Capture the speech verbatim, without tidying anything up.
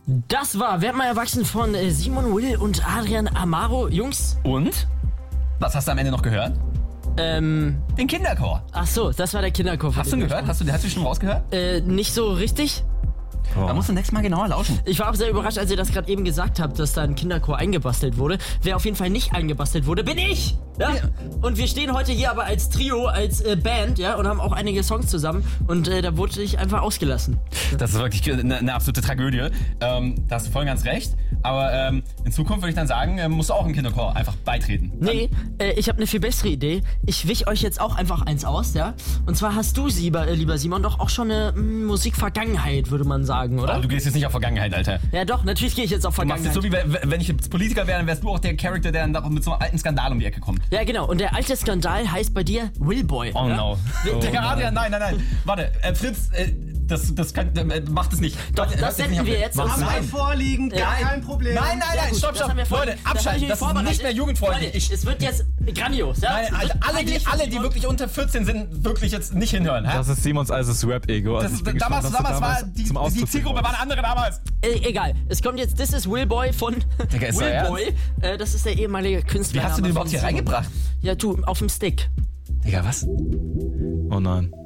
Das war Werd mal erwachsen von äh, Simon Will und Adrian Amaro. Jungs. Und? Was hast du am Ende noch gehört? Ähm. Den Kinderchor. Ach so, das war der Kinderchor. Hast du ihn gehört? Hast du, hast du schon rausgehört? Äh, nicht so richtig. Oh. Da musst du nächstes Mal genauer lauschen. Ich war auch sehr überrascht, als ihr das gerade eben gesagt habt, dass da ein Kinderchor eingebastelt wurde. Wer auf jeden Fall nicht eingebastelt wurde, bin ich! Ja? Ja. Und wir stehen heute hier aber als Trio, als äh, Band, ja, und haben auch einige Songs zusammen. Und äh, da wurde ich einfach ausgelassen. Das ist wirklich eine, eine absolute Tragödie. Ähm, da hast du voll ganz recht. Aber ähm, in Zukunft würde ich dann sagen, äh, musst du auch im Kinderchor einfach beitreten. Nee, äh, ich habe eine viel bessere Idee. Ich wich euch jetzt auch einfach eins aus, ja? Und zwar hast du, lieber, äh, lieber Simon, doch auch schon eine mh, Musikvergangenheit, würde man sagen, oder? Oh, du gehst jetzt nicht auf Vergangenheit, Alter. Ja doch, natürlich gehe ich jetzt auf Vergangenheit. Du machst jetzt so, wie wenn ich jetzt Politiker wäre, dann wärst du auch der Charakter, der dann mit so einem alten Skandal um die Ecke kommt. Ja, genau. Und der alte Skandal heißt bei dir Willboy. Oh ja? no. Oh, Digga, Adrian, nein, nein, nein. Warte, äh, Fritz, äh, das, das kann, äh, macht es nicht. Doch, Warte, das senden wir jetzt. Haben wir vorliegen, gar Nein. kein Problem. Nein, nein, nein, Gut, stopp, das stopp. haben wir vor- Leute, das hab ich abschalten, mir das ist vorbereitet. nicht mehr jugendfreundlich. Leute, Ich, es wird jetzt grandios, ja? nein, Es also wird alle, die, peinlich alle, für die Simon. wirklich unter vierzehn sind, wirklich jetzt nicht hinhören. Hä? Das ist Simons altes Rap-Ego. Also Das ich ist, bin damals gespannt, was du damals war die, zum die Ausdruck Zielgruppe bringen war eine andere damals. Äh, egal, es kommt jetzt This is Willboy von Digga, ist der Willboy. Äh, das ist der ehemalige Künstler. Wie hast du den überhaupt hier reingebracht? Ja, du, auf dem Stick. Digga, was? wolltest. Oh nein.